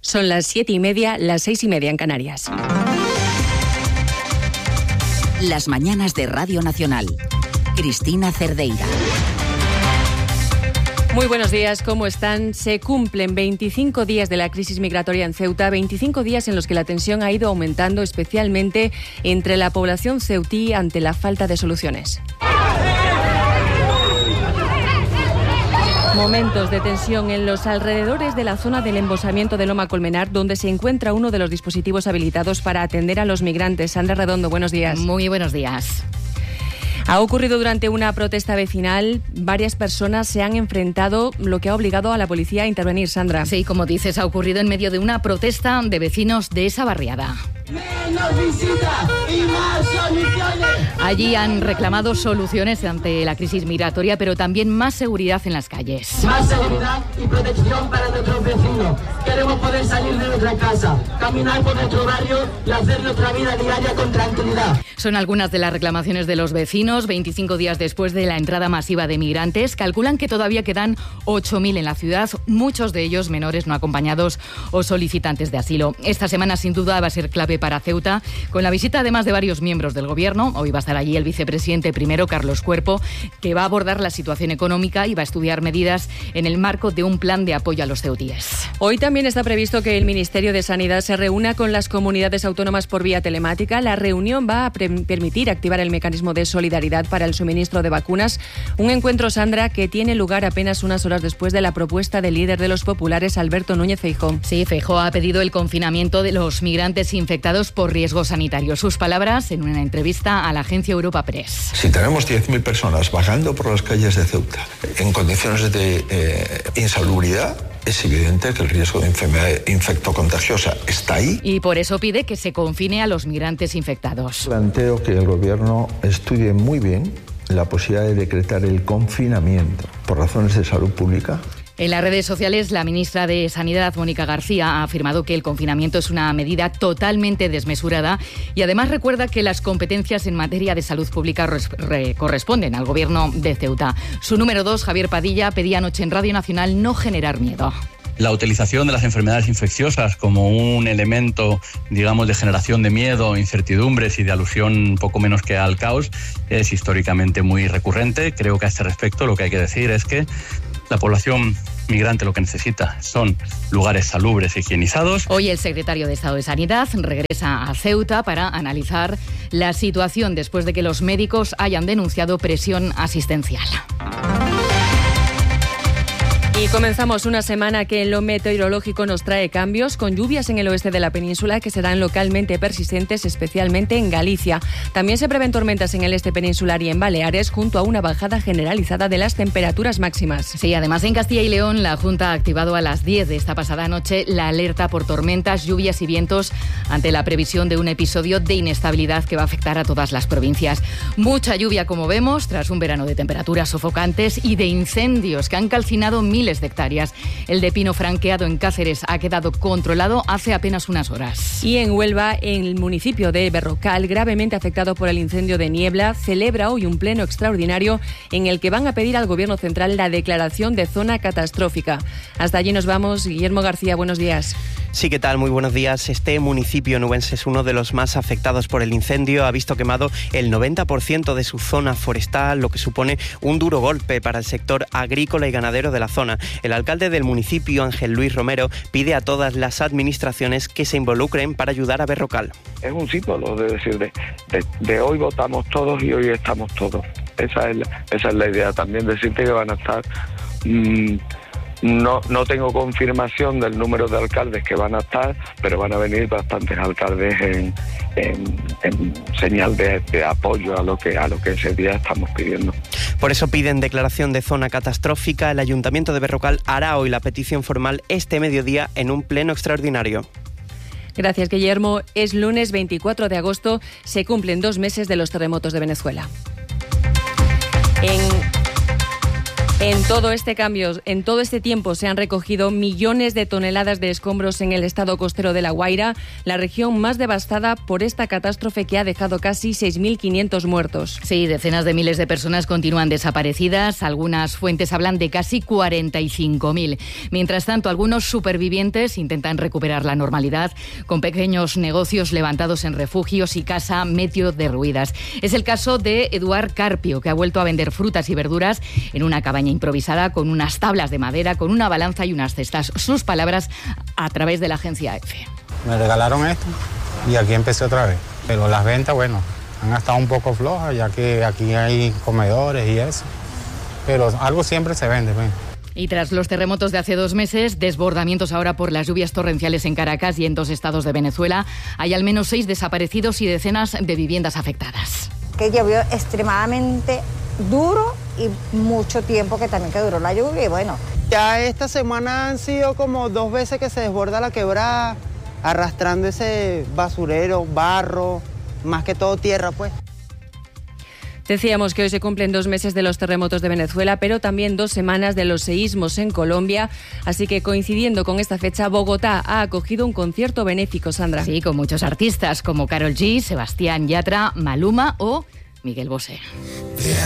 Son las 7:30, las 6:30 en Canarias. Las mañanas de Radio Nacional. Cristina Cerdeira. Muy buenos días, ¿cómo están? Se cumplen 25 días de la crisis migratoria en Ceuta, 25 días en los que la tensión ha ido aumentando, especialmente entre la población ceutí ante la falta de soluciones. Momentos de tensión en los alrededores de la zona del embosamiento de Loma Colmenar, donde se encuentra uno de los dispositivos habilitados para atender a los migrantes. Sandra Redondo, buenos días. Muy buenos días. Ha ocurrido durante una protesta vecinal. Varias personas se han enfrentado, lo que ha obligado a la policía a intervenir, Sandra. Sí, como dices, ha ocurrido en medio de una protesta de vecinos de esa barriada. ¡Menos visita y más soluciones! Allí han reclamado soluciones ante la crisis migratoria, pero también más seguridad en las calles. Más seguridad y protección para nuestros vecinos. Queremos poder salir de nuestra casa, caminar por nuestro barrio y hacer nuestra vida diaria con tranquilidad. Son algunas de las reclamaciones de los vecinos. 25 días después de la entrada masiva de migrantes, calculan que todavía quedan 8.000 en la ciudad, muchos de ellos menores no acompañados o solicitantes de asilo. Esta semana sin duda va a ser clave para Ceuta, con la visita además de varios miembros del Gobierno. Hoy va a estar allí el vicepresidente primero, Carlos Cuerpo, que va a abordar la situación económica y va a estudiar medidas en el marco de un plan de apoyo a los ceutíes. Hoy también está previsto que el Ministerio de Sanidad se reúna con las comunidades autónomas por vía telemática. La reunión va a permitir activar el mecanismo de solidaridad para el suministro de vacunas. Un encuentro, Sandra, que tiene lugar apenas unas horas después de la propuesta del líder de los populares, Alberto Núñez Feijóo. Sí, Feijóo ha pedido el confinamiento de los migrantes infectados por riesgo sanitario. Sus palabras en una entrevista a la agencia Europa Press. Si tenemos 10.000 personas vagando por las calles de Ceuta en condiciones de insalubridad, es evidente que el riesgo de enfermedad infectocontagiosa está ahí. Y por eso pide que se confine a los migrantes infectados. Planteo que el Gobierno estudie muy bien la posibilidad de decretar el confinamiento por razones de salud pública. En las redes sociales, la ministra de Sanidad, Mónica García, ha afirmado que el confinamiento es una medida totalmente desmesurada y además recuerda que las competencias en materia de salud pública corresponden al Gobierno de Ceuta. Su número 2, Javier Padilla, pedía anoche en Radio Nacional no generar miedo. La utilización de las enfermedades infecciosas como un elemento, digamos, de generación de miedo, incertidumbres y de alusión poco menos que al caos es históricamente muy recurrente. Creo que a este respecto lo que hay que decir es que la población migrante lo que necesita son lugares salubres e higienizados. Hoy el secretario de Estado de Sanidad regresa a Ceuta para analizar la situación después de que los médicos hayan denunciado presión asistencial. Y comenzamos una semana que en lo meteorológico nos trae cambios, con lluvias en el oeste de la península que serán localmente persistentes, especialmente en Galicia. También se prevén tormentas en el este peninsular y en Baleares, junto a una bajada generalizada de las temperaturas máximas. Sí, además en Castilla y León la Junta ha activado a las 10 de esta pasada noche la alerta por tormentas, lluvias y vientos ante la previsión de un episodio de inestabilidad que va a afectar a todas las provincias. Mucha lluvia, como vemos, tras un verano de temperaturas sofocantes y de incendios que han calcinado miles de hectáreas. El de pino franqueado en Cáceres ha quedado controlado hace apenas unas horas. Y en Huelva, en el municipio de Berrocal, gravemente afectado por el incendio de Niebla, celebra hoy un pleno extraordinario en el que van a pedir al Gobierno central la declaración de zona catastrófica. Hasta allí nos vamos. Guillermo García, buenos días. Sí, ¿qué tal? Muy buenos días. Este municipio nubense es uno de los más afectados por el incendio. Ha visto quemado el 90% de su zona forestal, lo que supone un duro golpe para el sector agrícola y ganadero de la zona. El alcalde del municipio, Ángel Luis Romero, pide a todas las administraciones que se involucren para ayudar a Berrocal. Es un símbolo, de decir, de hoy votamos todos y hoy estamos todos. Esa es la idea. También decirte que van a estar... No tengo confirmación del número de alcaldes que van a estar, pero van a venir bastantes alcaldes en señal de apoyo a lo que ese día estamos pidiendo. Por eso piden declaración de zona catastrófica. El Ayuntamiento de Berrocal hará hoy la petición formal este mediodía en un pleno extraordinario. Gracias, Guillermo. Es lunes 24 de agosto. Se cumplen 2 meses de los terremotos de Venezuela. En todo este tiempo se han recogido millones de toneladas de escombros en el estado costero de La Guaira, la región más devastada por esta catástrofe que ha dejado casi 6.500 muertos. Sí, decenas de miles de personas continúan desaparecidas. Algunas fuentes hablan de casi 45.000. Mientras tanto, algunos supervivientes intentan recuperar la normalidad con pequeños negocios levantados en refugios y casa medio derruidas. Es el caso de Eduard Carpio, que ha vuelto a vender frutas y verduras en una cabaña improvisada con unas tablas de madera, con una balanza y unas cestas. Sus palabras a través de la agencia EFE. Me regalaron esto y aquí empecé otra vez. Pero las ventas, bueno, han estado un poco flojas, ya que aquí hay comedores y eso. Pero algo siempre se vende, ¿ven? Y tras los terremotos de hace 2 meses, desbordamientos ahora por las lluvias torrenciales en Caracas y en 2 estados de Venezuela, hay al menos 6 desaparecidos y decenas de viviendas afectadas. Que llovió extremadamente duro y mucho tiempo que también que duró la lluvia y bueno. Ya esta semana han sido como 2 veces que se desborda la quebrada, arrastrando ese basurero, barro, más que todo tierra pues. Decíamos que hoy se cumplen 2 meses de los terremotos de Venezuela, pero también 2 semanas de los seísmos en Colombia. Así que coincidiendo con esta fecha, Bogotá ha acogido un concierto benéfico, Sandra. Sí, con muchos artistas como Karol G, Sebastián Yatra, Maluma o Miguel Bosé.